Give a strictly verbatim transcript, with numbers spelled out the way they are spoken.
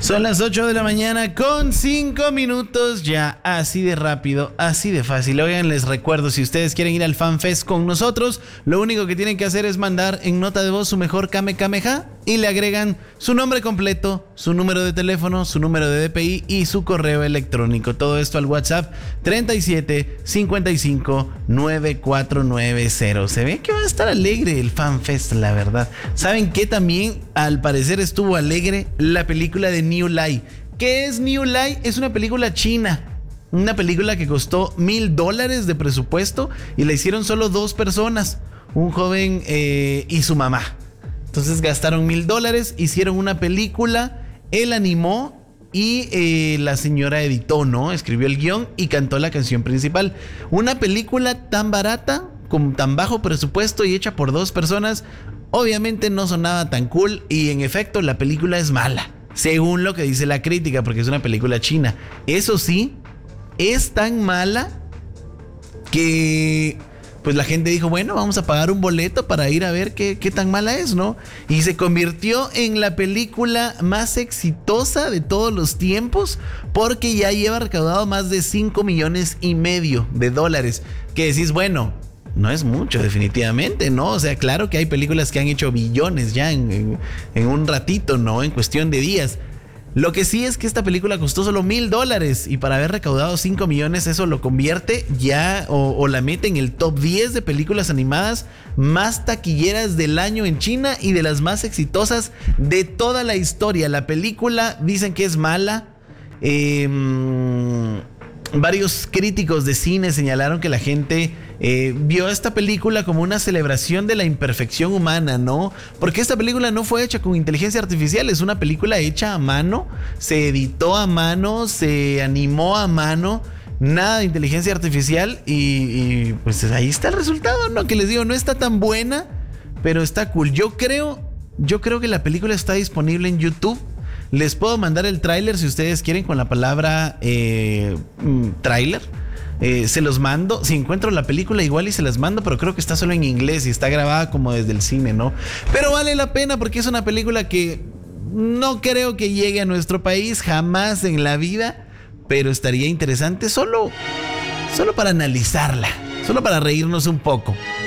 Son las ocho de la mañana con cinco minutos, ya así de rápido, así de fácil. Oigan, les recuerdo, si ustedes quieren ir al FanFest con nosotros, lo único que tienen que hacer es mandar en nota de voz su mejor Kame Kameha y le agregan su nombre completo, su número de teléfono, su número de D P I y su correo electrónico. Todo esto al WhatsApp treinta y siete cincuenta y cinco noventa y cuatro noventa. Se ve que va a estar alegre el FanFest, la verdad. ¿Saben qué? También al parecer estuvo alegre la película de New Lie. ¿Qué es New Lie? Es una película china. Una película que costó mil dólares de presupuesto y la hicieron solo dos personas, un joven eh, y su mamá. Entonces gastaron mil dólares, hicieron una película, él animó y eh, la señora editó, ¿no? Escribió el guión y cantó la canción principal. Una película tan barata, con tan bajo presupuesto y hecha por dos personas, obviamente no sonaba tan cool y en efecto la película es mala, según lo que dice la crítica, porque es una película china. Eso sí, es tan mala que pues la gente dijo, bueno, vamos a pagar un boleto para ir a ver qué, qué tan mala es, ¿no? Y se convirtió en la película más exitosa de todos los tiempos, porque ya lleva recaudado más de cinco millones y medio de dólares. Que decís, bueno, no es mucho definitivamente, ¿no? O sea, claro que hay películas que han hecho billones ya en, en, en un ratito, ¿no? En cuestión de días. Lo que sí es que esta película costó solo mil dólares y para haber recaudado cinco millones eso lo convierte ya o, o la mete en el top diez de películas animadas más taquilleras del año en China y de las más exitosas de toda la historia. La película dicen que es mala. Eh, varios críticos de cine señalaron que la gente eh, vio esta película como una celebración de la imperfección humana, ¿no? Porque esta película no fue hecha con inteligencia artificial, es una película hecha a mano, se editó a mano, se animó a mano, nada de inteligencia artificial y, y pues ahí está el resultado, ¿no? Que les digo, no está tan buena, pero está cool. Yo creo, yo creo que la película está disponible en YouTube. Les puedo mandar el tráiler si ustedes quieren con la palabra eh, tráiler. Eh, se los mando. Si encuentro la película igual y se las mando, pero creo que está solo en inglés y está grabada como desde el cine, ¿no? Pero vale la pena porque es una película que no creo que llegue a nuestro país jamás en la vida, pero estaría interesante solo, solo para analizarla, solo para reírnos un poco.